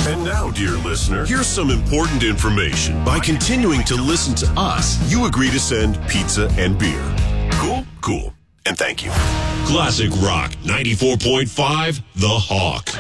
And now, dear listener, here's some important information. By continuing to listen to us, you agree to send pizza and beer. Cool? Cool. And thank you. Classic Rock 94.5, The Hawk.